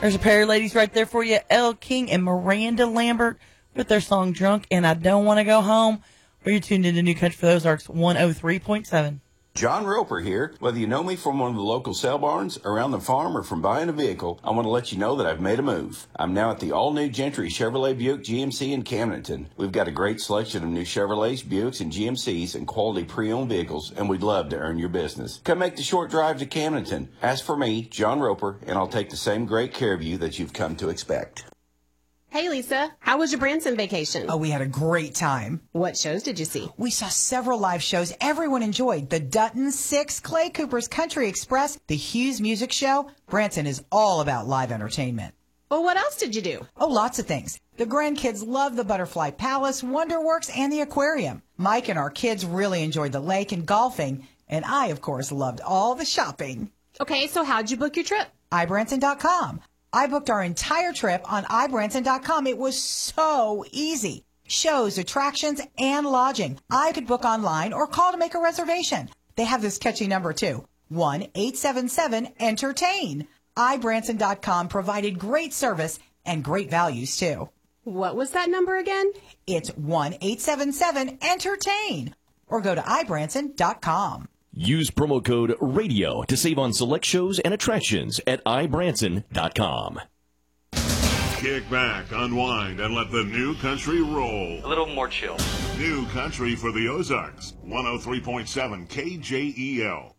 There's a pair of ladies right there for you, Elle King and Miranda Lambert with their song Drunk and I Don't Want to Go Home. Or you're tuned into New Country for the Ozarks 103.7. John Roper here. Whether you know me from one of the local sale barns, around the farm, or from buying a vehicle, I want to let you know that I've made a move. I'm now at the all-new Gentry Chevrolet Buick GMC in Camdenton. We've got a great selection of new Chevrolets, Buicks, and GMCs and quality pre-owned vehicles, and we'd love to earn your business. Come make the short drive to Camdenton. Ask for me, John Roper, and I'll take the same great care of you that you've come to expect. Hey, Lisa. How was your Branson vacation? Oh, we had a great time. What shows did you see? We saw several live shows everyone enjoyed. The Duttons, Six, Clay Cooper's Country Express, the Hughes Music Show. Branson is all about live entertainment. Well, what else did you do? Oh, lots of things. The grandkids loved the Butterfly Palace, Wonderworks, and the aquarium. Mike and our kids really enjoyed the lake and golfing. And I, of course, loved all the shopping. Okay, so how'd you book your trip? iBranson.com. I booked our entire trip on iBranson.com. It was so easy. Shows, attractions, and lodging. I could book online or call to make a reservation. They have this catchy number, too. 1-877-ENTERTAIN. iBranson.com provided great service and great values, too. What was that number again? It's 1-877-ENTERTAIN. Or go to iBranson.com. Use promo code RADIO to save on select shows and attractions at iBranson.com. Kick back, unwind, and let the new country roll. A little more chill. New country for the Ozarks. 103.7 KJEL.